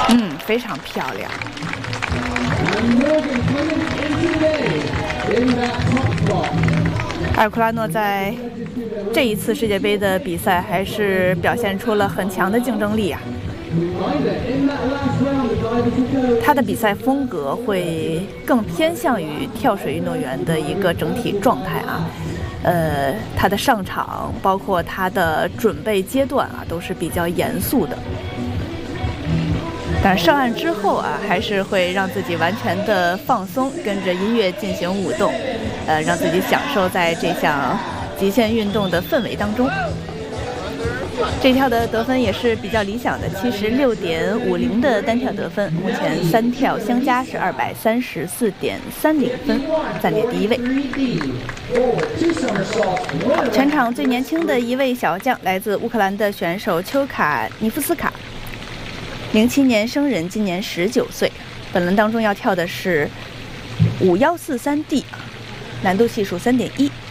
非常漂亮。埃尔库拉诺在这一次世界杯的比赛还是表现出了很强的竞争力啊。他的比赛风格会更偏向于跳水运动员的一个整体状态啊。他的上场包括他的准备阶段啊，都是比较严肃的。但上岸之后啊，还是会让自己完全的放松，跟着音乐进行舞动，让自己享受在这项极限运动的氛围当中。这跳的得分也是比较理想的，76.50的单跳得分，目前3跳相加是234.30分，暂列第一位。全场最年轻的一位小将来自乌克兰的选手丘卡尼夫斯卡，07年生人，今年19岁。本轮当中要跳的是5143D，难度系数3.1。